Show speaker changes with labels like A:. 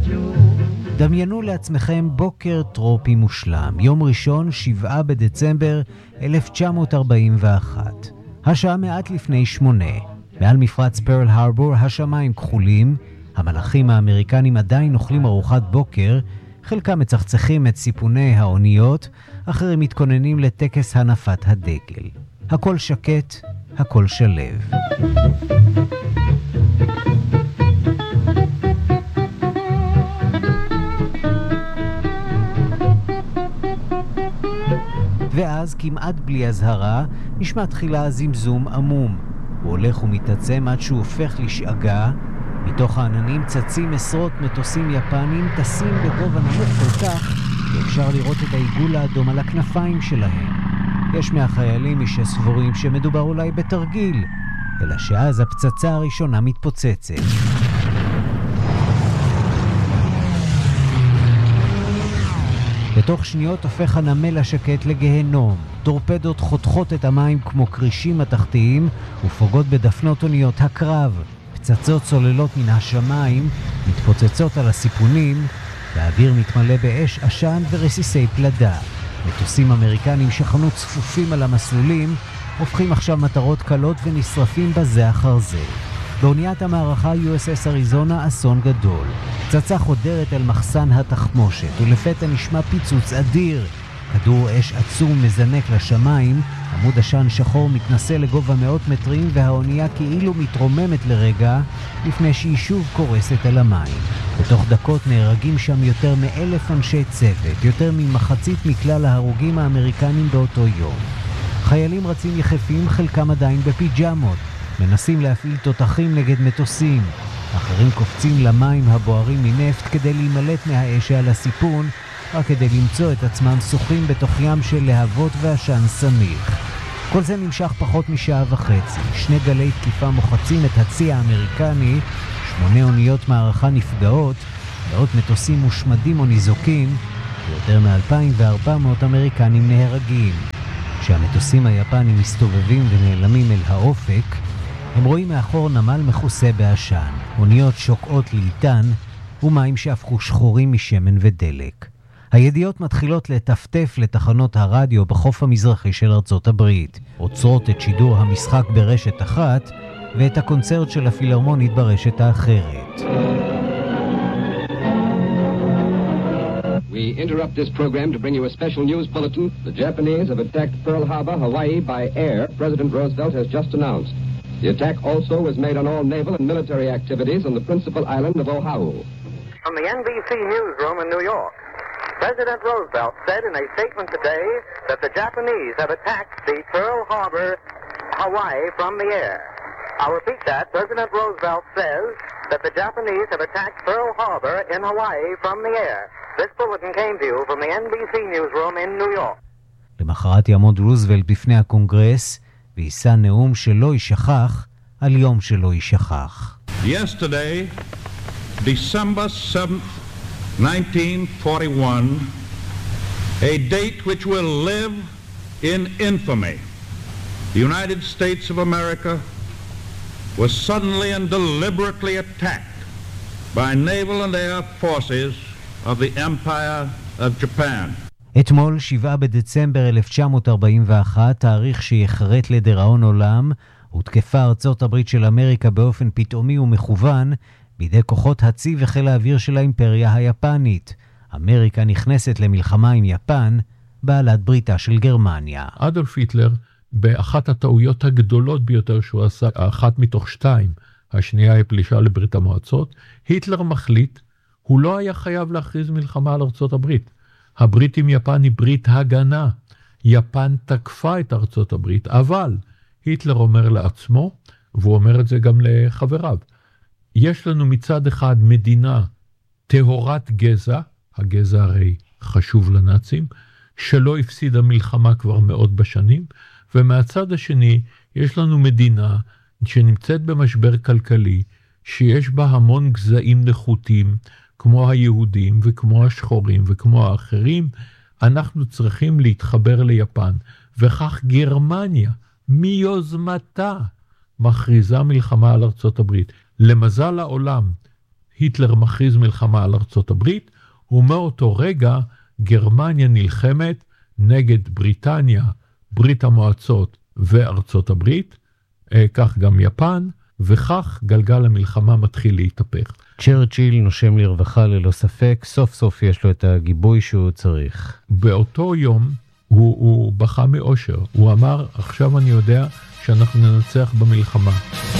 A: דמיינו לעצמכם בוקר טרופי מושלם, יום ראשון 7 בדצמבר 1941. השעה מעט לפני 8. מעל מפרץ פרל הרבור השמיים כחולים, המלאכים האמריקנים עדיין אוכלים ארוחת בוקר, חלקם מצחצחים את סיפוני האוניות, אחרים מתכוננים לטקס הנפת הדגל. הכל שקט, הכל שלב. ואז כמעט בלי הזהרה נשמע תחילה זמזום עמום. הוא הולך ומתעצם עד שהוא הופך לשאגה. מתוך העננים צצים עשרות מטוסים יפנים, טסים בגובה נמוך כל כך שאפשר לראות את העיגול האדום על הכנפיים שלהם. יש מהחיילים מי שסבורים שמדובר אולי בתרגיל, אלא שאז הפצצה הראשונה מתפוצצת. בתוך שניות הופך הנמל השקט לגהנום. טורפדות חותכות את המים כמו קרישים התחתיים ופוגעות בדפנות אוניות הקרב. פצצות צוללות מן השמיים מתפוצצות על הסיפונים, והאוויר מתמלא באש, עשן ורסיסי פלדה. מטוסים אמריקנים שחנו צפופים על המסלולים הופכים עכשיו מטרות קלות ונשרפים בזה אחר זה. באוניית המערכה USS אריזונה אסון גדול. פצצה חודרת אל מחסן התחמושת ולפתע נשמע פיצוץ אדיר. כדור אש עצום מזנק לשמיים, עמוד עשן שחור מתנסה לגובה מאות מטרים והאונייה כאילו מתרוממת לרגע לפני שהיא שוב קורסת על המים. בתוך דקות נהרגים שם יותר מ1,000 אנשי צוות, יותר ממחצית מכלל ההרוגים האמריקנים באותו יום. חיילים רצים יחפים, חלקם עדיין בפיג'מות, מנסים להפעיל תותחים נגד מטוסים. אחרים קופצים למים הבוערים מנפט כדי להימלט מהאש על הסיפון, רק כדי למצוא את עצמם שוחים בתוך ים של להבות ועשן סמיך. כל זה נמשך פחות משעה וחצי. 2 גלי תקיפה מוחצים את הצי האמריקני, 8 אוניות מערכה נפגעות, מאות מטוסים מושמדים או ניזוקים, ויותר מ2,400 אמריקנים נהרגים. כשהמטוסים היפנים מסתובבים ונעלמים אל האופק, הם רואים מאחור נמל מכוסה בעשן, אוניות שוקעות לאיתן ומים שהפכו שחורים משמן ודלק. הידיעות מתחילות לטפטף לתחנות הרדיו בחוף המזרחי של ארצות הברית, עוצרות את שידור המשחק ברשת אחת ואת הקונצרט של הפילהרמונית ברשת האחרת.
B: We interrupt this program to bring you a special news bulletin. The Japanese have attacked Pearl Harbor, Hawaii by air, President Roosevelt has just announced. The attack also was made on all naval and military activities on the principal island of Oahu.
C: From the NBC newsroom in New York, President Roosevelt said in a statement today that the Japanese have attacked the Pearl Harbor, Hawaii from the air. I'll repeat that. President Roosevelt says that the Japanese have attacked Pearl Harbor in Hawaii from the air. This bulletin came to you from the NBC newsroom in New York.
A: למחרת יעמוד רוזוולט בפני הקונגרס ויישא נאום שלא יישכח על יום שלא יישכח.
D: Yesterday, December 7th, 1941, a date which will live in infamy. The United States of America was suddenly and deliberately attacked by naval and air forces of the Empire of Japan.
A: אתמול, 7 בדצמבר 1941, תאריך שיחרט לדיראון עולם, הותקפה ארצות הברית של אמריקה באופן פתאומי ומכוון בידי כוחות הצי וחיל האוויר של האימפריה היפנית. אמריקה נכנסת למלחמה עם יפן, בעלת בריתה של גרמניה.
E: אדולף היטלר, באחת הטעויות הגדולות ביותר שהוא עשה, אחת מתוך 2, השנייה היא פלישה לברית המועצות, היטלר מחליט, הוא לא היה חייב להכריז מלחמה על ארצות הברית. הברית עם יפן היא ברית הגנה. יפן תקפה את ארצות הברית, אבל היטלר אומר לעצמו, והוא אומר את זה גם לחבריו, יש לנו מצד אחד מדינה טהורת גזע, הגזע הרי חשוב לנאצים, שלא הפסידה מלחמה כבר מאות בשנים, ומהצד השני יש לנו מדינה שנמצאת במשבר כלכלי, שיש בה המון גזעים נחותים, כמו היהודים וכמו השחורים וכמו האחרים, אנחנו צריכים להתחבר ליפן, וכך גרמניה מיוזמתה מכריזה מלחמה על ארצות הברית. למזל העולם, היטלר מכריז מלחמה על ארצות הברית, ומאותו רגע גרמניה נלחמת נגד בריטניה, ברית המועצות וארצות הברית, כך גם יפן, וכך גלגל המלחמה מתחיל להתהפך.
A: צ'רצ'יל נושם לרווחה ללא ספק, סוף סוף יש לו את הגיבוי שהוא צריך.
E: באותו יום הוא בכה מאושר, הוא אמר, עכשיו אני יודע שאנחנו ננצח במלחמה.